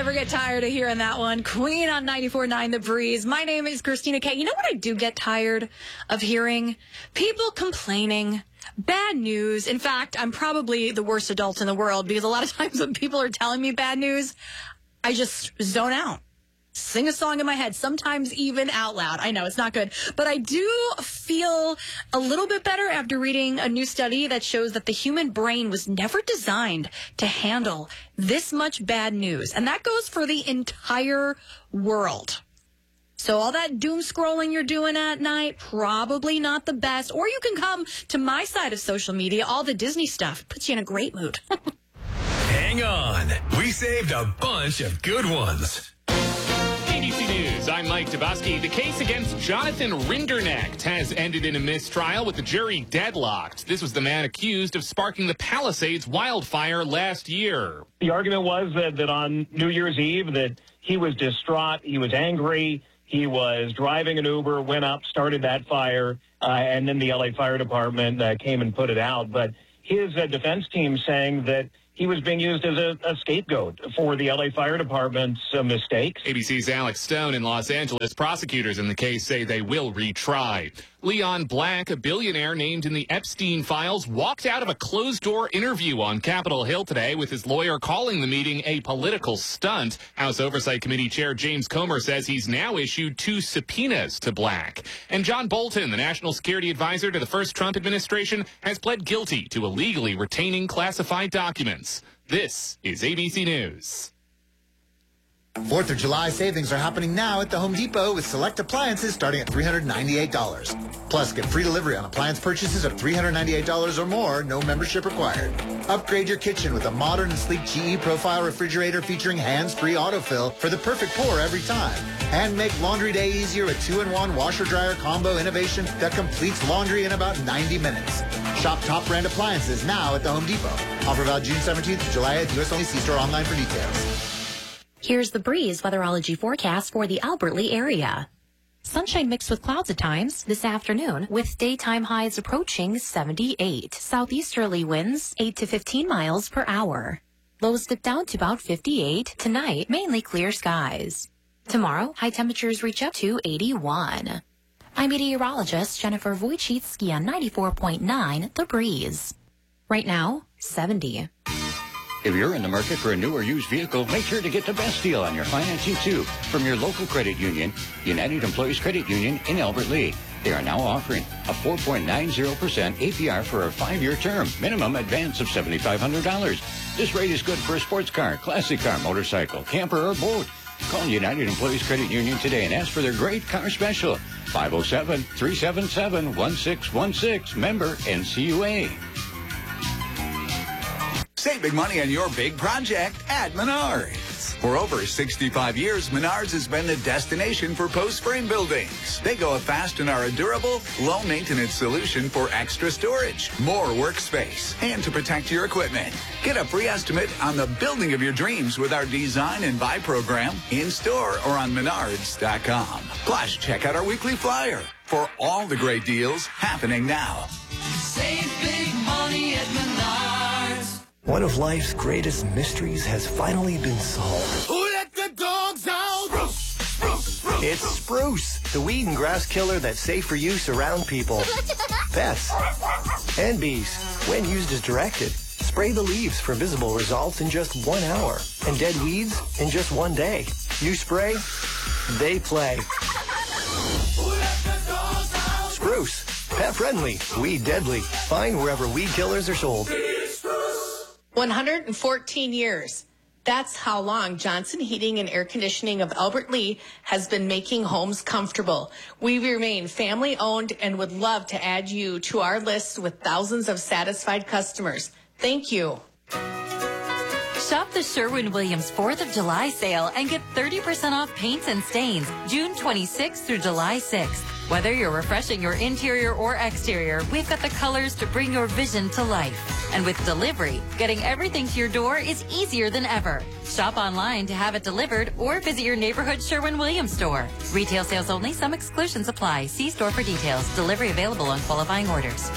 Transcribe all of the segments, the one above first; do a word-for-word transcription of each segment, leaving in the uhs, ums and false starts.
never get tired of hearing that one. Queen on ninety-four point nine The Breeze. My name is Christina K. You know what I do get tired of hearing? People complaining. Bad news. In fact, I'm probably the worst adult in the world because a lot of times when people are telling me bad news, I just zone out. Sing a song in my head, sometimes even out loud. I know it's not good, but I do feel a little bit better after reading a new study that shows that the human brain was never designed to handle this much bad news. And that goes for the entire world. So all that doom scrolling you're doing at night, probably not the best. Or you can come to my side of social media. All the Disney stuff puts you in a great mood. Hang on. We saved a bunch of good ones. A B C News, I'm Mike Dubosky. The case against Jonathan Rinderknecht has ended in a mistrial with the jury deadlocked. This was the man accused of sparking the Palisades wildfire last year. The argument was that, that on New Year's Eve that he was distraught, he was angry, he was driving an Uber, went up, started that fire, uh, and then the L A Fire Department uh, came and put it out. But his uh, defense team saying that he was being used as a, a scapegoat for the L A Fire Department's uh, mistakes. A B C's Alex Stone in Los Angeles. Prosecutors in the case say they will retry. Leon Black, a billionaire named in the Epstein files, walked out of a closed-door interview on Capitol Hill today with his lawyer calling the meeting a political stunt. House Oversight Committee Chair James Comer says he's now issued two subpoenas to Black. And John Bolton, the national security advisor to the first Trump administration, has pled guilty to illegally retaining classified documents. This is A B C News. Fourth of July savings are happening now at the Home Depot with select appliances starting at three hundred ninety-eight dollars. Plus, get free delivery on appliance purchases of three hundred ninety-eight dollars or more, no membership required. Upgrade your kitchen with a modern and sleek G E Profile refrigerator featuring hands-free autofill for the perfect pour every time. And make laundry day easier with two in one washer-dryer combo innovation that completes laundry in about ninety minutes. Shop top brand appliances now at the Home Depot. Offer valid June seventeenth to July eighth. U S only. See store online for details. Here's the Breeze weatherology forecast for the Albert Lee area. Sunshine mixed with clouds at times this afternoon, with daytime highs approaching seventy-eight. Southeasterly winds eight to fifteen miles per hour. Lows dip down to about fifty-eight. Tonight, mainly clear skies. Tomorrow, high temperatures reach up to eighty-one. I'm meteorologist Jennifer Wojcicki on ninety-four point nine The Breeze. Right now, seventy. If you're in the market for a new or used vehicle, make sure to get the best deal on your financing, too, from your local credit union, United Employees Credit Union in Albert Lee. They are now offering a four point nine zero percent A P R for a five-year term, minimum advance of seven thousand five hundred dollars. This rate is good for a sports car, classic car, motorcycle, camper, or boat. Call United Employees Credit Union today and ask for their great car special. five oh seven, three seven seven, one six one six, member N C U A. Save big money on your big project at Menards. For over sixty-five years, Menards has been the destination for post-frame buildings. They go fast and are a durable, low-maintenance solution for extra storage, more workspace, and to protect your equipment. Get a free estimate on the building of your dreams with our Design and Buy program in-store or on menards dot com. Plus, check out our weekly flyer for all the great deals happening now. Save big money at Menards. One of life's greatest mysteries has finally been solved. Who let the dogs out? Spruce, spruce, spruce. It's Spruce, the weed and grass killer that's safe for use around people, pets, and bees. When used as directed, spray the leaves for visible results in just one hour, and dead weeds in just one day. You spray, they play. Who let the dogs out? Spruce, pet friendly, weed deadly. Find wherever weed killers are sold. one hundred fourteen years. That's how long Johnson Heating and Air Conditioning of Albert Lee has been making homes comfortable. We remain family owned and would love to add you to our list with thousands of satisfied customers. Thank you. Shop the Sherwin-Williams fourth of July sale and get thirty percent off paints and stains June twenty-sixth through July sixth. Whether you're refreshing your interior or exterior, we've got the colors to bring your vision to life. And with delivery, getting everything to your door is easier than ever. Shop online to have it delivered or visit your neighborhood Sherwin-Williams store. Retail sales only. Some exclusions apply. See store for details. Delivery available on qualifying orders.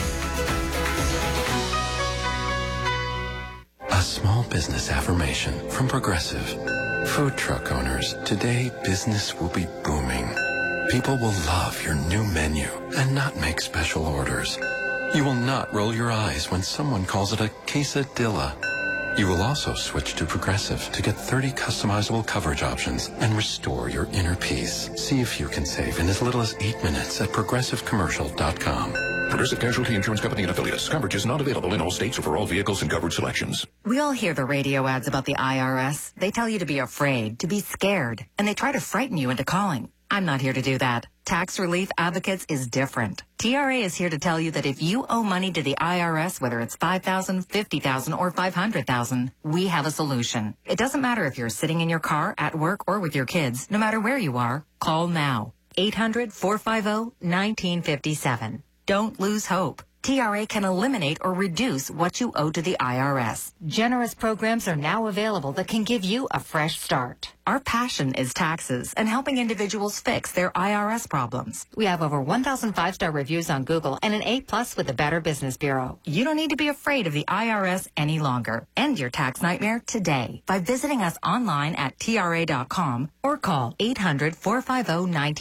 A small business affirmation from Progressive. Food truck owners, today business will be booming. People will love your new menu and not make special orders. You will not roll your eyes when someone calls it a quesadilla. You will also switch to Progressive to get thirty customizable coverage options and restore your inner peace. See if you can save in as little as eight minutes at progressive commercial dot com. Progressive Casualty Insurance Company and Affiliates. Coverage is not available in all states or for all vehicles and coverage selections. We all hear the radio ads about the I R S. They tell you to be afraid, to be scared, and they try to frighten you into calling. I'm not here to do that. Tax Relief Advocates is different. T R A is here to tell you that if you owe money to the I R S, whether it's five thousand dollars, fifty thousand dollars, or five hundred thousand dollars, we have a solution. It doesn't matter if you're sitting in your car, at work, or with your kids. No matter where you are, call now. eight hundred, four five zero, one nine five seven. Don't lose hope. T R A can eliminate or reduce what you owe to the I R S. Generous programs are now available that can give you a fresh start. Our passion is taxes and helping individuals fix their I R S problems. We have over one thousand five-star reviews on Google and an A plus with the Better Business Bureau. You don't need to be afraid of the I R S any longer. End your tax nightmare today by visiting us online at T R A dot com or call eight hundred, four five zero, one nine